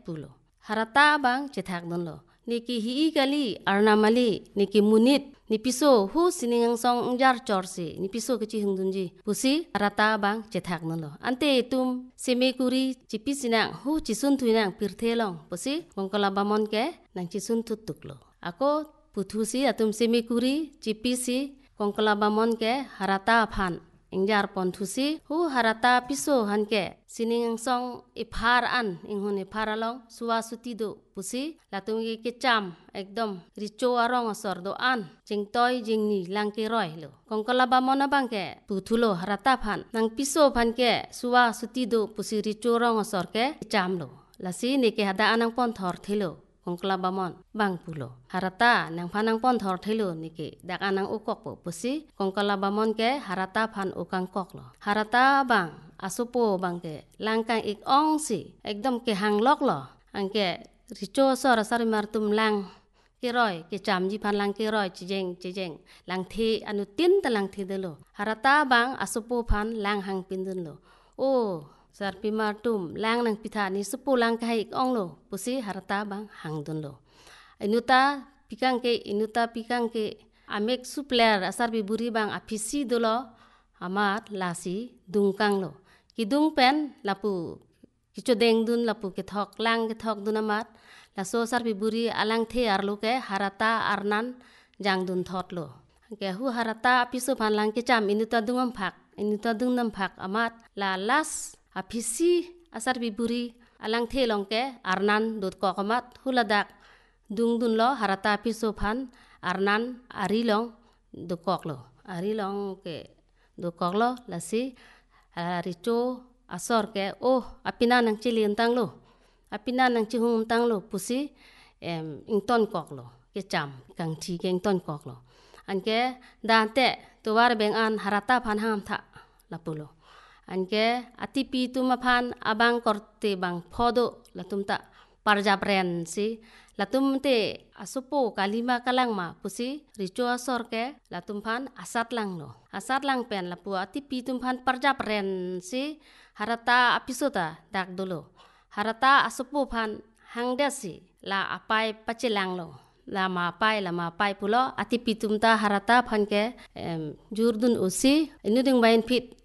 pulo. Harata bang cetak dun lo. Niki hii kali arna mali niki munit ni piso hu siningang song jar chorsi ni piso keci hungdunji pusi harata bang cetak dun lo. Ante tum semekuri cipi sinang hu cisun tuinang pirthelong pusi kongkala bamon ke nang cisun tutuk lo. Ako putusi atum semekuri cipi si kongkala bamon ke harata phan ingjar pontusi hu harata piso hanke sining song iphar an inghun iphar along suwa sutido pusi latung ye kecam ekdom richo arong asor do an jingtoy jingni langke roy lo kongkala bamona bangke putulo harata phan nang piso phanke suwa sutido pusi richo rong asor ke kecam lo lasi neke hada anang pon thor thilo kongkala bamon bang pulo harata nang phanang pon thor thilo niki dak anang ukok po pusi kongkala bamon ke harata phan ukang kok lo harata bang asupo bang ke langkang ik ong si ekdom ke hanglok lo angke richo sor sar martum lang kiroi ke chamji phan lang kiroi chijeng lang thi anu tin ta lang thi delo harata bang asupo phan lang hang pindun lo o sar pimartum lang nang pitha ni supu lang kai ong lo pusi harata bang hang dun lo inuta pikang ke amek supler asar biburi bang apisi dolo amat lasi dungkang lo kidung pen lapu kicho deng dun lapu ke thok dun amat laso sar biburi alang the arlo ke harata arnan jang dun thot lo ke hu harata apiso phan lang ke cham inuta dungam phak amat la las apisi asar biburi alang the longke arnan dot ko kamat huladak dung dun lo harata piso phan arnan arilong dokok lo arilong ke dokok lo lasi richo asor ke apina nang chilin tang lo apina nang chihum tang lo pusi ington kok lo ke cham kang thi ke ington kok lo anke dante tuwar beng an harata phan ham tha lapulo anke atipi tumaphan abang korte bang phodo latumta parjapren si latumte asupo kalima kalangma pusi richo asor ke latumpan asat lang pen lapu atipi tumphan parjapren si harata apisota dak dolo harata asupo phan hangdesi la apai pachilang lo lama pai pulo atipi tumta harata phan ke jurdun usi inuding bain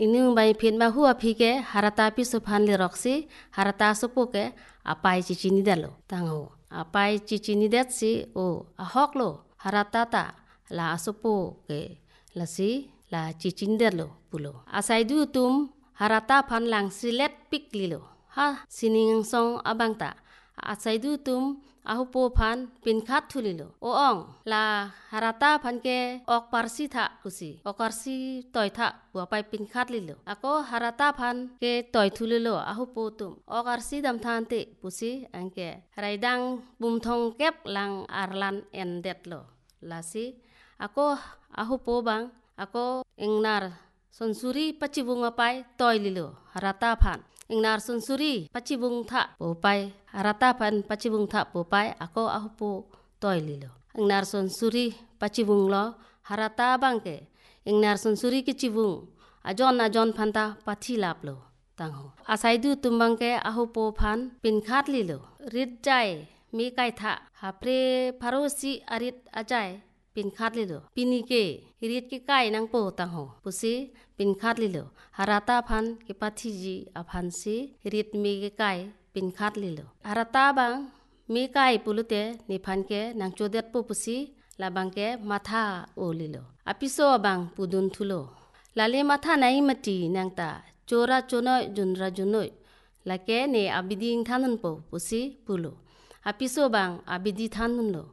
phit ma huwa phike harata pi suphan le roksi harata supo ke apai chichini dalo tango apai chichini det si ahok lo harata ta la supo ke lasi la chichini dalo pulo asai du tum harata phan lang silet pik lilo ha sining song abang ta asai du tum ahupo phan pinkhat thulilo ong la harata phan ke ok parsi tha pusi okarsi toy tha wapai pinkhat lilo ako harata phan ke toy thulilo ahupo tum okarsi dam thante pusi angke raidang bumthong kep lang arlan endet lo lasi ako ahupo bang ako ingnar sonsuri pachibung apai toy lilo harata phan ingnar sunsuri pachibung tha popai harata phan pachibung tha popai ako ahupo toy lilo ingnar sunsuri pachibung lo harata bangke ingnar sunsuri ki chibung ajon phanta pathi lap lo tangho asaidu tumbangke ahupo phan pinkhat lilo rit jai mi kai tha hapre pharosi arit ajai pinkhat lilo pinike rit ki kai nang po tangho pusi pinkhat lilo harata phan ke pathi ji aphan si rit mi ke kai pinkhat lilo harata bang mi kai pulute ni phan ke nang chodet po pusi labang ke matha o lilo apiso bang pudun thulo lale matha nai mati nang ta chora chonoi junra junoi lake ne abiding thanun po pusi pulo apiso bang abidi thanun lo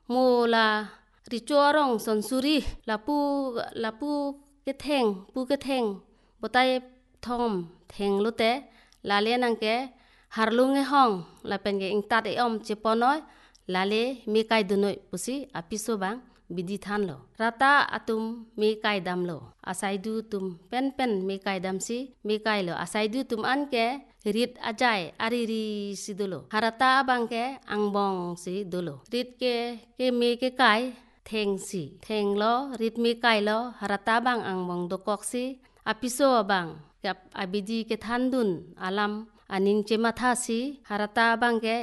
mola richo arong sonsuri lapu ke theng botai thom theng lute lale nang ke harlung e hong lapen ke ingtat e om cheponoi lale mi kai dunoi pusi apiso bang bidi than lo rata atum mi kai dam lo asaidu tum pen mi kai dam si mi kai lo asaidu tum an ke rit ajai ariri si dolo harata bang ke angbong si dolo rit ke mi ke kai theng lo rit mi kai lo harata bang angbong dokok si apiso bang kap abidi ke thandun alam aning che matha si harata bang ke